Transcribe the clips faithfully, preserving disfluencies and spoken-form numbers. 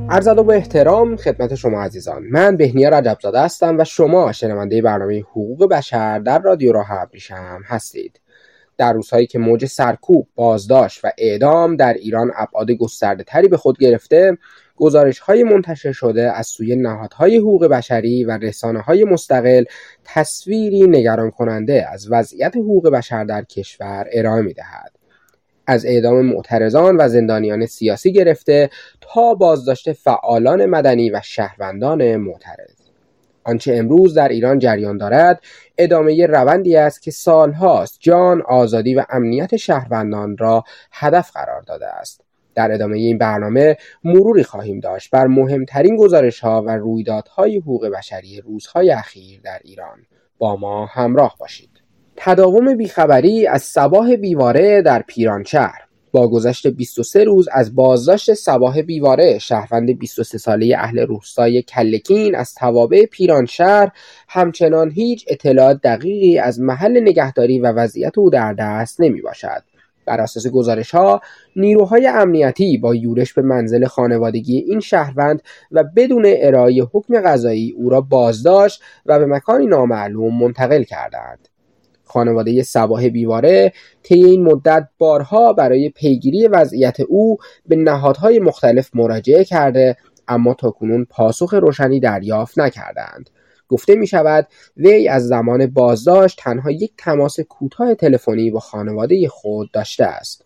عرض ادب و احترام خدمت شما عزیزان. من بهنیا رجبزاده هستم و شما شنونده برنامه حقوق بشر در رادیو راه ابریشم هستید. در روزهایی که موج سرکوب، بازداشت و اعدام در ایران ابعاد گسترده تری به خود گرفته، گزارش‌های منتشر شده از سوی نهادهای حقوق بشری و رسانه‌های مستقل تصویری نگران کننده از وضعیت حقوق بشر در کشور ارائه می‌دهد. از اعدام معترضان و زندانیان سیاسی گرفته تا بازداشت فعالان مدنی و شهروندان معترض. آنچه امروز در ایران جریان دارد ادامه روندی است که سالهاست جان، آزادی و امنیت شهروندان را هدف قرار داده است. در ادامه این برنامه مروری خواهیم داشت بر مهمترین گزارش‌ها و رویدادهای حقوق بشری روزهای اخیر در ایران. با ما همراه باشید. تداوم بیخبری از صباح بیواره در پیرانشهر. با گذشت بیست و سه روز از بازداشت صباح بیواره، شهروند بیست و سه ساله اهل روستای کلکین از توابع پیرانشهر، همچنان هیچ اطلاع دقیقی از محل نگهداری و وضعیت او در دست نمی باشد. بر اساس گزارش‌ها، نیروهای امنیتی با یورش به منزل خانوادگی این شهروند و بدون ارائه حکم قضایی او را بازداشت و به مکانی نامعلوم منتقل کردند. خانواده صباح بیواره طی این مدت بارها برای پیگیری وضعیت او به نهادهای مختلف مراجعه کرده، اما تاکنون پاسخ روشنی دریافت نکردند. گفته می شود وی از زمان بازداشت تنها یک تماس کوتاه تلفنی با خانواده خود داشته است.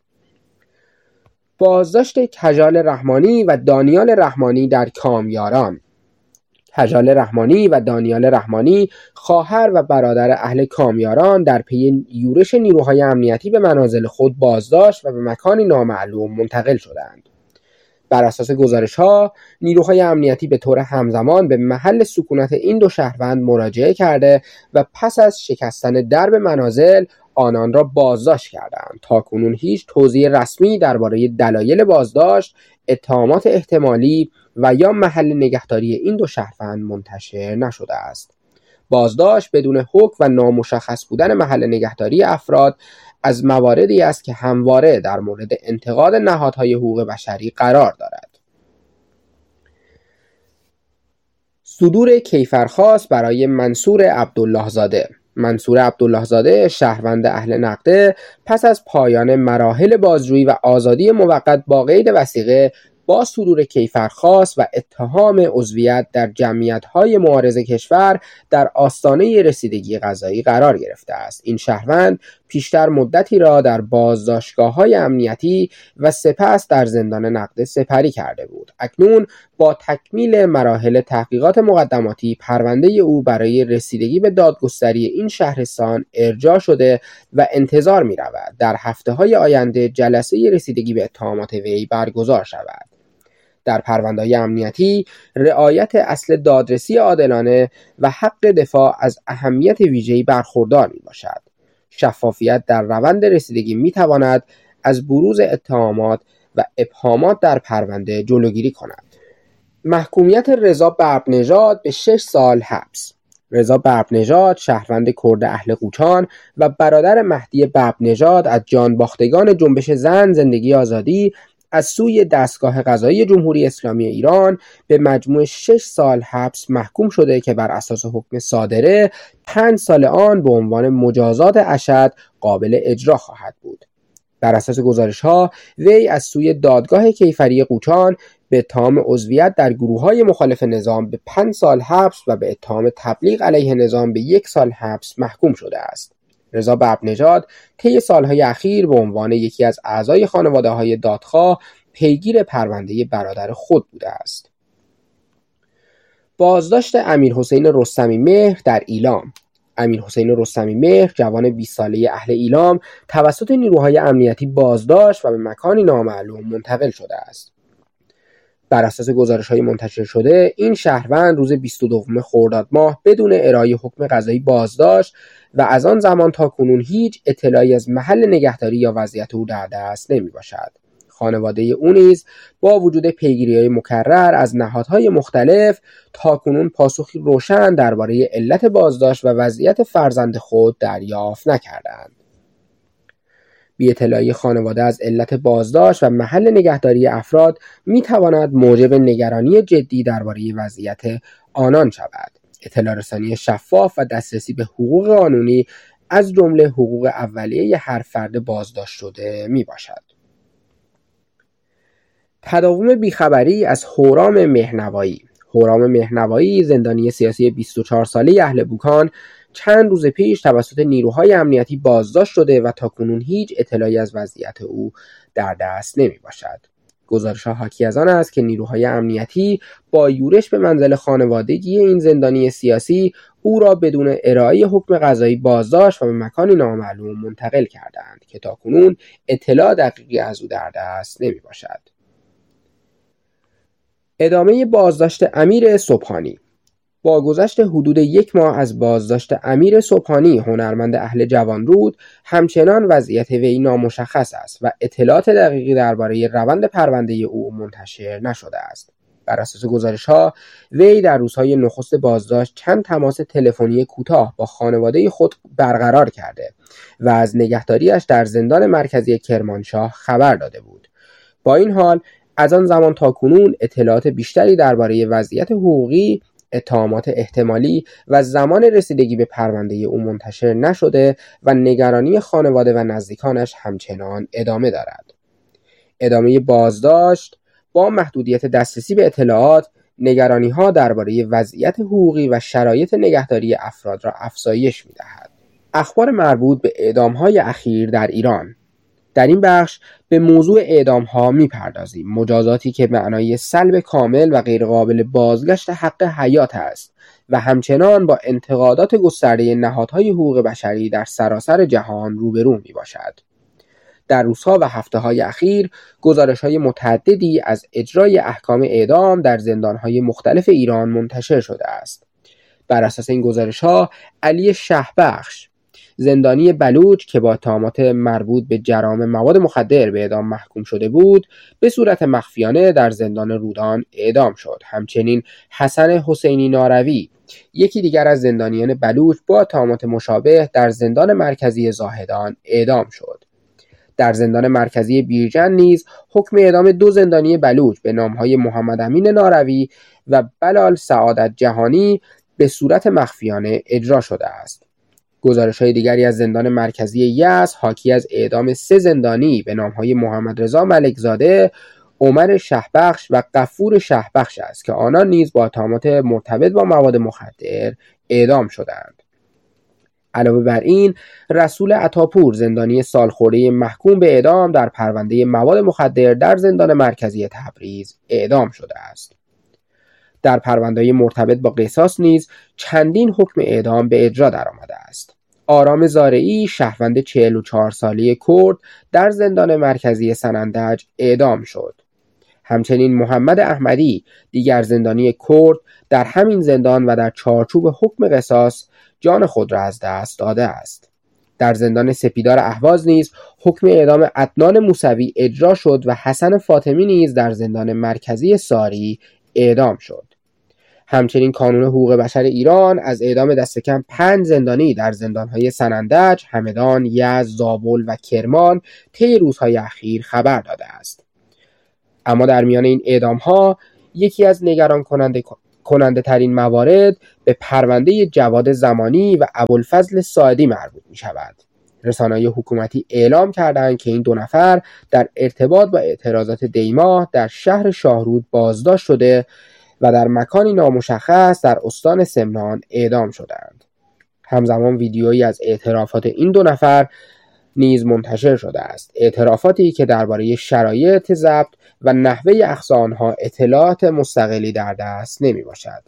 بازداشت کژال رحمانی و دانیال رحمانی در کامیاران. کژال رحمانی و دانیال رحمانی، خواهر و برادر اهل کامیاران، در پی یورش نیروهای امنیتی به منازل خود بازداشت و به مکانی نامعلوم منتقل شدند. بر اساس گزارش‌ها، نیروهای امنیتی به طور همزمان به محل سکونت این دو شهروند مراجعه کرده و پس از شکستن درب منازل آنان را بازداشت کردند. تاکنون هیچ توضیح رسمی درباره دلایل بازداشت، اتهامات احتمالی و یا محل نگهداری این دو شهروند منتشر نشده است. بازداشت بدون حکم و نامشخص بودن محل نگهداری افراد از مواردی است که همواره در مورد انتقاد نهادهای حقوق بشری قرار دارد. صدور کیفرخواست برای منصور عبدالله زاده. منصور عبدالله زاده، شهروند اهل نقده، پس از پایان مراحل بازجویی و آزادی موقت با قید وثیقه، با صدور کیفرخواست و اتهام عضویت در جمعیت‌های معارض کشور در آستانه رسیدگی قضایی قرار گرفته است. این شهروند پیشتر مدتی را در بازداشتگاه‌های امنیتی و سپس در زندان نقده سپری کرده بود. اکنون با تکمیل مراحل تحقیقات مقدماتی، پرونده او برای رسیدگی به دادگستری این شهرستان ارجاع شده و انتظار می‌رود در هفته‌های آینده جلسه رسیدگی به اتهامات وی برگزار شود. در پرونده‌های امنیتی رعایت اصل دادرسی عادلانه و حق دفاع از اهمیت ویژه‌ای برخوردار می‌باشد. شفافیت در روند رسیدگی می‌تواند از بروز اتهامات و ابهامات در پرونده جلوگیری کند. محکومیت رضا برق‌نژاد به شش سال حبس. رضا برق‌نژاد، شهروند کرد اهل قوچان و برادر مهدی برق‌نژاد از جانباختگان جنبش زن زندگی آزادی، از سوی دستگاه قضایی جمهوری اسلامی ایران به مجموع شش سال حبس محکوم شده که بر اساس حکم صادره پنج سال آن به عنوان مجازات اشد قابل اجرا خواهد بود. بر اساس گزارش‌ها وی از سوی دادگاه کیفری قوچان به اتهام عضویت در گروه‌های مخالف نظام به پنج سال حبس و به اتهام تبلیغ علیه نظام به یک سال حبس محکوم شده است. رضا برق‌نژاد طی سالهای اخیر به عنوان یکی از اعضای خانواده‌های دادخواه پیگیر پرونده برادر خود بوده است. بازداشت امیرحسین رستمی مهر در ایلام. امیرحسین رستمی مهر، جوان بیست ساله اهل ایلام، توسط نیروهای امنیتی بازداشت و به مکانی نامعلوم منتقل شده است. بر اساس گزارش‌های منتشر شده، این شهروند روز بیست و دوم خرداد ماه بدون ارائه حکم قضایی بازداشت و از آن زمان تا کنون هیچ اطلاعی از محل نگهداری یا وضعیت او در دست نمی‌باشد. خانواده او نیز با وجود پیگیری‌های مکرر از نهادهای مختلف تاکنون پاسخی روشن درباره علت بازداشت و وضعیت فرزند خود دریافت نکردند. بی‌اطلاعی خانواده از علت بازداشت و محل نگهداری افراد می‌تواند موجب نگرانی جدی درباره وضعیت آنان شود. اطلاع رسانی شفاف و دسترسی به حقوق قانونی از جمله حقوق اولیه هر فرد بازداشت شده میباشد. تداوم بیخبری از هورام مهنوایی. هورام مهنوایی، زندانی سیاسی بیست و چهار ساله اهل بوکان، چند روز پیش توسط نیروهای امنیتی بازداشت شده و تاکنون هیچ اطلاعی از وضعیت او در دست نمی باشد. گزارش‌ها حاکی از آن است که نیروهای امنیتی با یورش به منزل خانوادگی این زندانی سیاسی او را بدون ارائه حکم قضایی بازداشت و به مکانی نامعلوم منتقل کردند که تاکنون اطلاع دقیقی از او در دست نمی باشد. ادامه بازداشت امیر سبحانی. با گذشت حدود یک ماه از بازداشت امیر سبحانی، هنرمند اهل جوانرود، همچنان وضعیت وی نامشخص است و اطلاعات دقیقی درباره روند پرونده او منتشر نشده است. بر اساس گزارش‌ها، وی در روزهای نخست بازداشت چند تماس تلفنی کوتاه با خانواده خود برقرار کرده و از نگهداریش در زندان مرکزی کرمانشاه خبر داده بود. با این حال، از آن زمان تا کنون اطلاعات بیشتری درباره وضعیت حقوقی، اتهامات احتمالی و زمان رسیدگی به پرونده او منتشر نشده و نگرانی خانواده و نزدیکانش همچنان ادامه دارد. ادامه بازداشت با محدودیت دسترسی به اطلاعات، نگرانی‌ها درباره وضعیت حقوقی و شرایط نگهداری افراد را افزایش می‌دهد. اخبار مربوط به اعدام‌های اخیر در ایران. در این بخش به موضوع اعدام‌ها می‌پردازیم، مجازاتی که معنای سلب کامل و غیرقابل بازگشت حق حیات است و همچنان با انتقادات گسترده نهادهای حقوق بشری در سراسر جهان روبرو می‌باشد. در روزها و هفته‌های اخیر گزارش‌های متعددی از اجرای احکام اعدام در زندان‌های مختلف ایران منتشر شده است. بر اساس این گزارش‌ها، علی شهبخش، زندانی بلوچ که با اتهامات مربوط به جرائم مواد مخدر به اعدام محکوم شده بود، به صورت مخفیانه در زندان رودان اعدام شد. همچنین حسن حسینی ناروی، یکی دیگر از زندانیان بلوچ، با اتهامات مشابه در زندان مرکزی زاهدان اعدام شد. در زندان مرکزی بیرجند نیز حکم اعدام دو زندانی بلوچ به نام‌های محمد امین ناروی و بلال سعادت جهانی به صورت مخفیانه اجرا شده است. گزارش‌های دیگری از زندان مرکزی یزد حاکی از اعدام سه زندانی به نام‌های محمد رضا ملکزاده، عمر شهبخش و غفور شهبخش است که آنان نیز با اتهامات مرتبط با مواد مخدر اعدام شدند. علاوه بر این، رسول عطاپور، زندانی سالخورده محکوم به اعدام در پرونده مواد مخدر در زندان مرکزی تبریز اعدام شده است. در پرونده‌های مرتبط با قصاص نیز چندین حکم اعدام به اجرا درآمده است. آرام زارعی، شهروند چهل و چهار ساله کرد، در زندان مرکزی سنندج اعدام شد. همچنین محمد احمدی، دیگر زندانی کرد، در همین زندان و در چارچوب حکم قصاص جان خود را از دست داده است. در زندان سپیدار اهواز نیز حکم اعدام عدنان موسوی اجرا شد و حسن فاطمی نیز در زندان مرکزی ساری اعدام شد. همچنین کانون حقوق بشر ایران از اعدام دست کم پنج زندانی در زندان‌های سنندج، همدان، یزد، زابل و کرمان طی روزهای اخیر خبر داده است. اما در میان این اعدام‌ها یکی از نگران کننده کننده ترین موارد به پرونده جواد زمانی و ابوالفضل ساعدی مربوط می شود. رسانه‌های حکومتی اعلام کردند که این دو نفر در ارتباط با اعتراضات دیماه در شهر شاهرود بازداشت شده و در مکانی نامشخص در استان سمنان اعدام شدند. همزمان ویدیویی از اعترافات این دو نفر نیز منتشر شده است. اعترافاتی که درباره شرایط ضبط و نحوه اخذ آنها اطلاعات مستقلی در دست نمی باشد.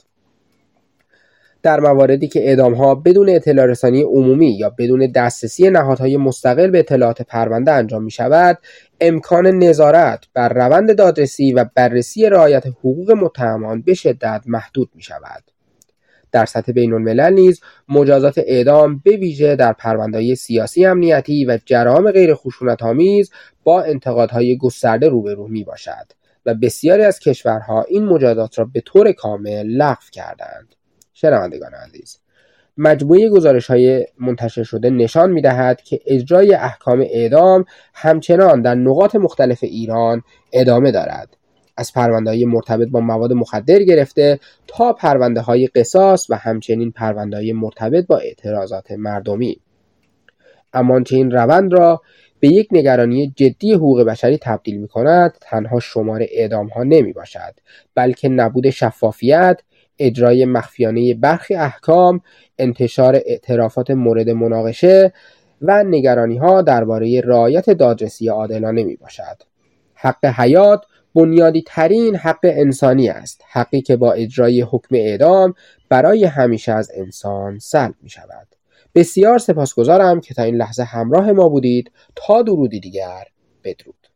در مواردی که اعدام‌ها بدون اطلاع رسانی عمومی یا بدون دسترسی نهادهای مستقل به اطلاعات پرونده انجام می شود، امکان نظارت بر روند دادرسی و بررسی رعایت حقوق متهمان به شدت محدود می شود. در سطح بین‌الملل نیز مجازات اعدام به ویژه در پرونده‌های سیاسی امنیتی و جرائم غیر خشونت‌آمیز با انتقادهای گسترده روبرو میباشد و بسیاری از کشورها این مجازات را به طور کامل لغو کردند. شنوندگان عزیز، مجموعه گزارش‌های منتشر شده نشان می‌دهد که اجرای احکام اعدام همچنان در نقاط مختلف ایران ادامه دارد، از پرونده‌های مرتبط با مواد مخدر گرفته تا پرونده‌های قصاص و همچنین پرونده‌های مرتبط با اعتراضات مردمی. اما آنچه این روند را به یک نگرانی جدی حقوق بشری تبدیل می‌کند تنها شمار اعدام‌ها نمی‌باشد، بلکه نبود شفافیت، اجرای مخفیانه برخی احکام، انتشار اعترافات مورد مناقشه و نگرانی‌ها درباره رعایت دادرسی عادلانه می‌باشد. حق حیات بنیادی ترین حق انسانی است، حقی که با اجرای حکم اعدام برای همیشه از انسان سلب می‌شود. بسیار سپاسگزارم که تا این لحظه همراه ما بودید. تا درودی دیگر، بدرود.